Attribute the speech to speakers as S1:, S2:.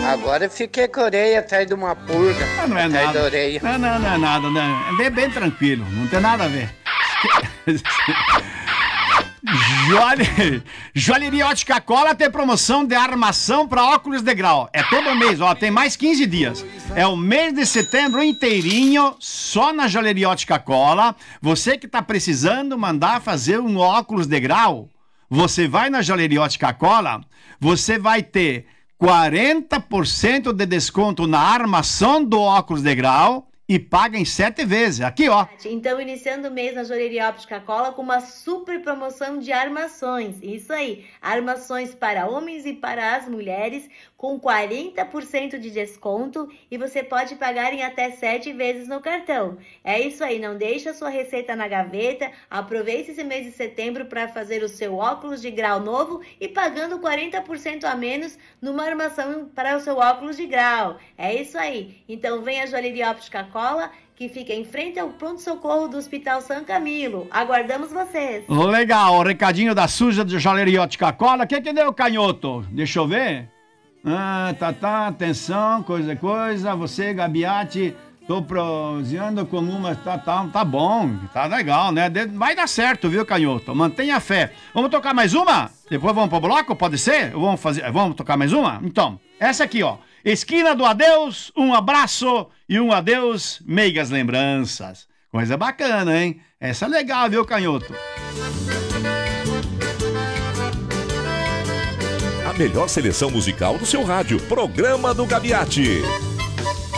S1: Agora eu fiquei com a orelha atrás de uma pulga.
S2: Não é
S1: atrás
S2: nada.
S1: da orelha.
S2: Não é nada, né? É bem tranquilo, não tem nada a ver. Joalheria Ótica Cola tem promoção de armação para óculos de grau. É todo mês, ó, tem mais 15 dias. É o mês de setembro inteirinho, só na Joalheria Ótica Cola. Você que tá precisando mandar fazer um óculos de grau, você vai na Joalheria Ótica Cola, você vai ter 40% de desconto na armação do óculos de grau e paga em 7 vezes. Aqui, ó.
S3: Então, iniciando o mês na Joalheria Ótica Cola com uma super promoção de armações. Isso aí, armações para homens e para as mulheres com 40% de desconto e você pode pagar em até 7 vezes no cartão. É isso aí, não deixa a sua receita na gaveta, aproveite esse mês de setembro para fazer o seu óculos de grau novo e pagando 40% a menos numa armação para o seu óculos de grau. É isso aí, então vem a Joalheria Ótica Cola, que fica em frente ao pronto-socorro do Hospital São Camilo. Aguardamos vocês.
S2: Legal, recadinho da Suja de Joalheria Ótica Cola. O que deu, canhoto? Deixa eu ver. Atenção, coisa. Você, Gabiati, tô proseando com uma... Tá bom, tá legal, né? Vai dar certo, viu, canhoto? Mantenha fé. Vamos tocar mais uma? Depois vamos pro bloco, pode ser? Vamos tocar mais uma? Então, essa aqui, ó. Esquina do adeus, um abraço e um adeus, meigas lembranças. Coisa bacana, hein? Essa é legal, viu, canhoto?
S4: A melhor seleção musical do seu rádio. Programa do Gabiati.